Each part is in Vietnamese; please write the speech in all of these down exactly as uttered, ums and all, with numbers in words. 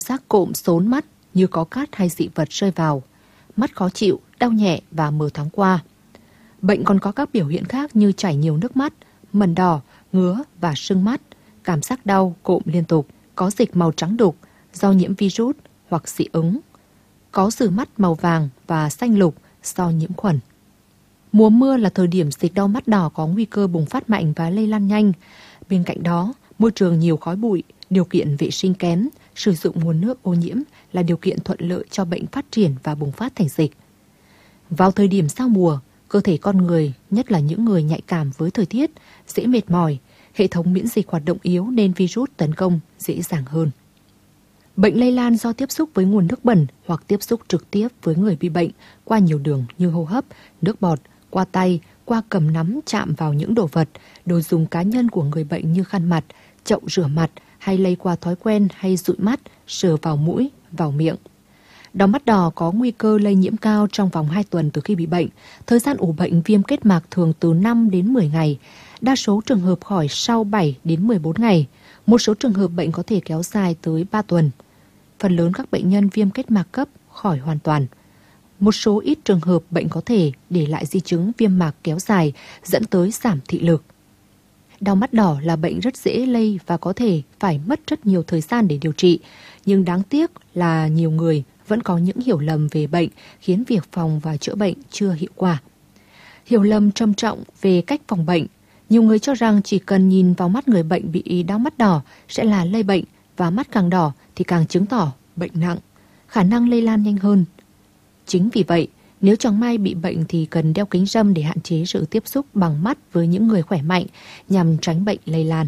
giác cộm xốn mắt như có cát hay dị vật rơi vào, mắt khó chịu, đau nhẹ và mờ thoáng qua. Bệnh còn có các biểu hiện khác như chảy nhiều nước mắt, mẩn đỏ, ngứa và sưng mắt, cảm giác đau, cộm liên tục, có dịch màu trắng đục do nhiễm virus hoặc dị ứng, có rử mắt màu vàng và xanh lục do nhiễm khuẩn. Mùa mưa là thời điểm dịch đau mắt đỏ có nguy cơ bùng phát mạnh và lây lan nhanh. Bên cạnh đó, môi trường nhiều khói bụi, điều kiện vệ sinh kém, sử dụng nguồn nước ô nhiễm là điều kiện thuận lợi cho bệnh phát triển và bùng phát thành dịch. Vào thời điểm giao mùa, cơ thể con người, nhất là những người nhạy cảm với thời tiết, dễ mệt mỏi, hệ thống miễn dịch hoạt động yếu nên virus tấn công dễ dàng hơn. Bệnh lây lan do tiếp xúc với nguồn nước bẩn hoặc tiếp xúc trực tiếp với người bị bệnh qua nhiều đường như hô hấp, nước bọt, qua tay, qua cầm nắm chạm vào những đồ vật, đồ dùng cá nhân của người bệnh như khăn mặt, chậu rửa mặt hay lây qua thói quen hay dụi mắt, sờ vào mũi, vào miệng. Đau mắt đỏ có nguy cơ lây nhiễm cao trong vòng hai tuần từ khi bị bệnh. Thời gian ủ bệnh viêm kết mạc thường từ năm đến mười ngày. Đa số trường hợp khỏi sau bảy đến mười bốn ngày. Một số trường hợp bệnh có thể kéo dài tới ba tuần. Phần lớn các bệnh nhân viêm kết mạc cấp khỏi hoàn toàn. Một số ít trường hợp bệnh có thể để lại di chứng viêm mạc kéo dài dẫn tới giảm thị lực. Đau mắt đỏ là bệnh rất dễ lây và có thể phải mất rất nhiều thời gian để điều trị. Nhưng đáng tiếc là nhiều người vẫn có những hiểu lầm về bệnh khiến việc phòng và chữa bệnh chưa hiệu quả. Hiểu lầm trầm trọng về cách phòng bệnh. Nhiều người cho rằng chỉ cần nhìn vào mắt người bệnh bị đau mắt đỏ sẽ là lây bệnh và mắt càng đỏ thì càng chứng tỏ bệnh nặng, khả năng lây lan nhanh hơn. Chính vì vậy, nếu chẳng may bị bệnh thì cần đeo kính râm để hạn chế sự tiếp xúc bằng mắt với những người khỏe mạnh nhằm tránh bệnh lây lan.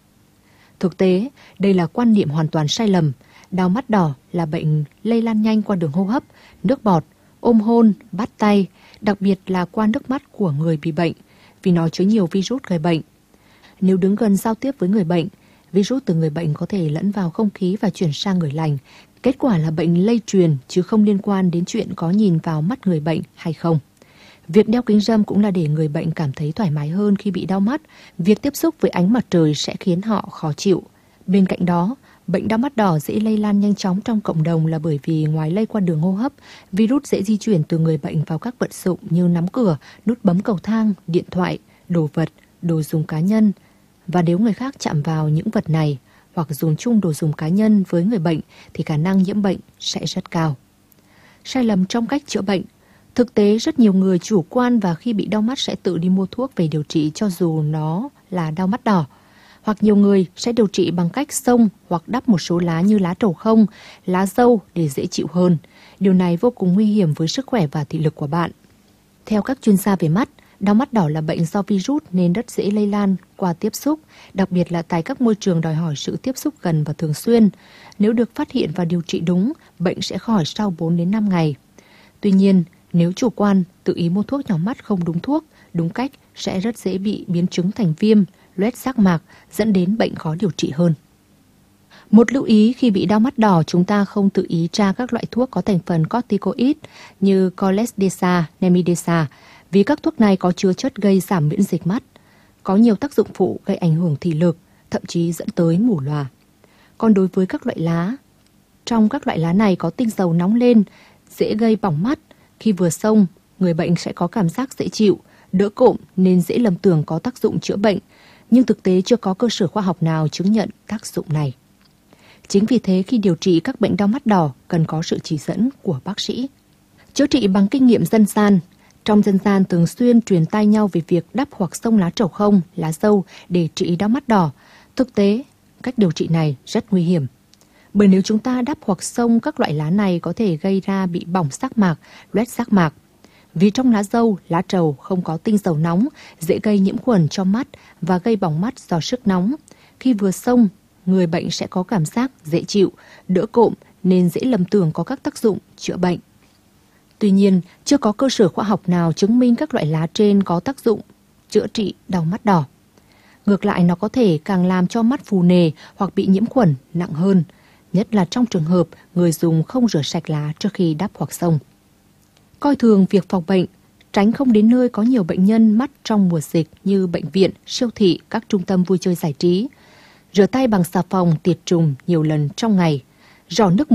Thực tế, đây là quan niệm hoàn toàn sai lầm. Đau mắt đỏ là bệnh lây lan nhanh qua đường hô hấp, nước bọt, ôm hôn, bắt tay, đặc biệt là qua nước mắt của người bị bệnh, vì nó chứa nhiều virus gây bệnh. Nếu đứng gần giao tiếp với người bệnh, virus từ người bệnh có thể lẫn vào không khí và chuyển sang người lành. Kết quả là bệnh lây truyền chứ không liên quan đến chuyện có nhìn vào mắt người bệnh hay không. Việc đeo kính râm cũng là để người bệnh cảm thấy thoải mái hơn khi bị đau mắt. Việc tiếp xúc với ánh mặt trời sẽ khiến họ khó chịu. Bên cạnh đó, bệnh đau mắt đỏ dễ lây lan nhanh chóng trong cộng đồng là bởi vì ngoài lây qua đường hô hấp, virus dễ di chuyển từ người bệnh vào các vật dụng như nắm cửa, nút bấm cầu thang, điện thoại, đồ vật, đồ dùng cá nhân. Và nếu người khác chạm vào những vật này hoặc dùng chung đồ dùng cá nhân với người bệnh thì khả năng nhiễm bệnh sẽ rất cao. Sai lầm trong cách chữa bệnh. Thực tế rất nhiều người chủ quan và khi bị đau mắt sẽ tự đi mua thuốc về điều trị cho dù nó là đau mắt đỏ. Hoặc nhiều người sẽ điều trị bằng cách xông hoặc đắp một số lá như lá trầu không, lá dâu để dễ chịu hơn. Điều này vô cùng nguy hiểm với sức khỏe và thị lực của bạn. Theo các chuyên gia về mắt, đau mắt đỏ là bệnh do virus nên rất dễ lây lan qua tiếp xúc, đặc biệt là tại các môi trường đòi hỏi sự tiếp xúc gần và thường xuyên. Nếu được phát hiện và điều trị đúng, bệnh sẽ khỏi sau bốn đến năm ngày. Tuy nhiên, nếu chủ quan, tự ý mua thuốc nhỏ mắt không đúng thuốc, đúng cách sẽ rất dễ bị biến chứng thành viêm, loét giác mạc, dẫn đến bệnh khó điều trị hơn. Một lưu ý khi bị đau mắt đỏ, chúng ta không tự ý tra các loại thuốc có thành phần corticoid như Coles-Desa, Nemidesa, vì các thuốc này có chứa chất gây giảm miễn dịch mắt, có nhiều tác dụng phụ gây ảnh hưởng thị lực, thậm chí dẫn tới mù lòa. Còn đối với các loại lá, trong các loại lá này có tinh dầu nóng lên, dễ gây bỏng mắt. Khi vừa xông, người bệnh sẽ có cảm giác dễ chịu, đỡ cộm nên dễ lầm tưởng có tác dụng chữa bệnh, nhưng thực tế chưa có cơ sở khoa học nào chứng nhận tác dụng này. Chính vì thế khi điều trị các bệnh đau mắt đỏ cần có sự chỉ dẫn của bác sĩ. Chữa trị bằng kinh nghiệm dân gian. Trong dân gian thường xuyên truyền tai nhau về việc đắp hoặc xông lá trầu không, lá dâu để trị đau mắt đỏ. Thực tế, cách điều trị này rất nguy hiểm. Bởi nếu chúng ta đắp hoặc xông các loại lá này có thể gây ra bị bỏng giác mạc, loét giác mạc. Vì trong lá dâu, lá trầu không có tinh dầu nóng, dễ gây nhiễm khuẩn cho mắt và gây bỏng mắt do sức nóng. Khi vừa xông, người bệnh sẽ có cảm giác dễ chịu, đỡ cộm nên dễ lầm tưởng có các tác dụng chữa bệnh. Tuy nhiên, chưa có cơ sở khoa học nào chứng minh các loại lá trên có tác dụng chữa trị đau mắt đỏ. Ngược lại, nó có thể càng làm cho mắt phù nề hoặc bị nhiễm khuẩn nặng hơn, nhất là trong trường hợp người dùng không rửa sạch lá trước khi đắp hoặc xông. Coi thường việc phòng bệnh, tránh không đến nơi có nhiều bệnh nhân mắt trong mùa dịch như bệnh viện, siêu thị, các trung tâm vui chơi giải trí. Rửa tay bằng xà phòng, tiệt trùng nhiều lần trong ngày. giò nước